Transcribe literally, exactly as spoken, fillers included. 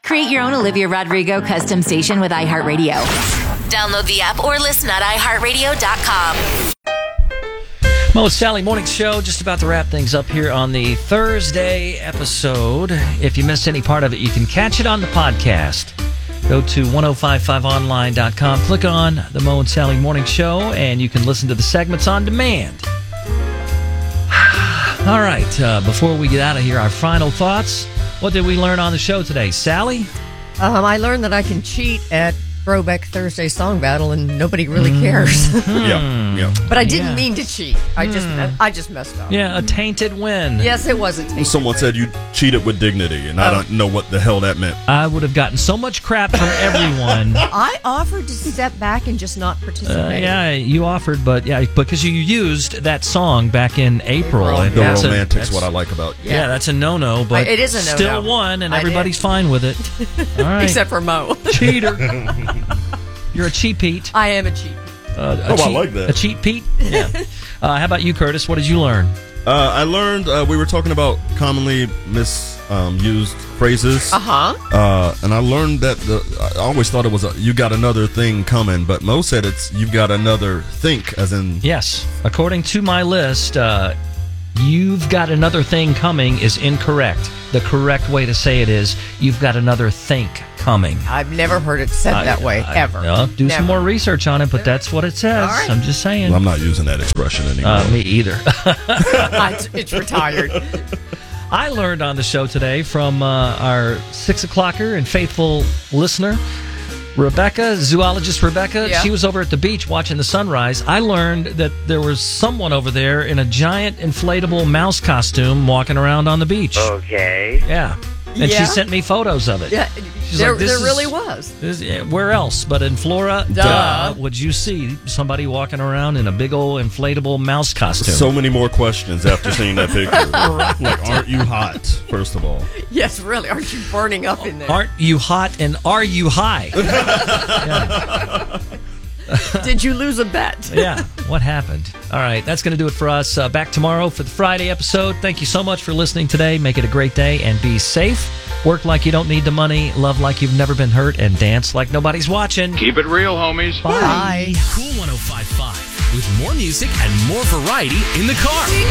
Create your own Olivia Rodrigo custom station with iHeartRadio. Download the app or listen at i heart radio dot com. Mo and Sally Morning Show, just about to wrap things up here on the Thursday episode. If you missed any part of it, you can catch it on the podcast. Go to ten fifty-five online dot com, click on the Mo and Sally Morning Show, and you can listen to the segments on demand. All right, uh, before we get out of here, our final thoughts. What did we learn on the show today? Sally? Um, I learned that I can cheat at Throwback Thursday Song Battle and nobody really cares. Mm. Yeah, yeah. But I didn't Yeah. mean to cheat. I just I just messed up. Yeah, a tainted win. Yes, it was a tainted Someone win. said you cheated with dignity, and I Oh. don't know what the hell that meant. I would have gotten so much crap from everyone. I offered to step back and just not Uh, participate. yeah, you offered, but yeah, because you used that song back in April. April. And The that's a- romantics, that's- what I like about you. Yeah, that's a no-no, but I- it is a no-no. still won, and I everybody's did. fine with it. All right. Except for Mo. Cheater. You're a cheat Pete. I am a cheat. Uh, a Oh, I cheat, like that. A cheat Pete? Yeah. uh, how about you, Curtis? What did you learn? Uh, I learned uh, we were talking about commonly misused um, used phrases, Uh-huh. uh, and I learned that the, I always thought it was a, you got another thing coming, but Mo said it's you've got another think, as in Yes. According to my list, uh, you've got another thing coming is incorrect. The correct way to say it is you've got another think coming. I've never heard it said I- that way, I- ever. Well, do Never. some more research on it, but that's what it says. All right. I'm just saying. well, I'm not using that expression anymore. Uh, me either. it's, it's retired. I learned on the show today from uh, our six o'clocker and faithful listener, Rebecca, zoologist Rebecca. Yeah. She was over at the beach watching the sunrise. I learned that there was someone over there in a giant inflatable mouse costume walking around on the beach. Okay. Yeah. And Yeah? she sent me photos of it. Yeah, She's there, like, this there is- really was. This- yeah, where else but in Florida? Duh. Would you see somebody walking around in a big old inflatable mouse costume? So many more questions after seeing that picture. Like, aren't you hot? First of all, Yes, really. Aren't you burning up in there? Aren't you hot and are you high? Did you lose a bet? Yeah, what happened? All right, that's going to do it for us. Uh, back tomorrow for the Friday episode. Thank you so much for listening today. Make it a great day and be safe. Work like you don't need the money. Love like you've never been hurt. And dance like nobody's watching. Keep it real, homies. Bye. Bye. Cool one oh five point five with more music and more variety in the car.